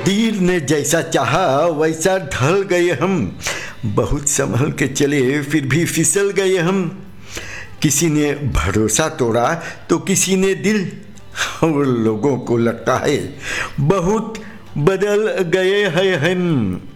तकदीर ने जैसा चाहा वैसा ढल गए हम, बहुत संभल के चले फिर भी फिसल गए हम। किसी ने भरोसा तोड़ा तो किसी ने दिल, और लोगों को लगता है बहुत बदल गए हैं हम।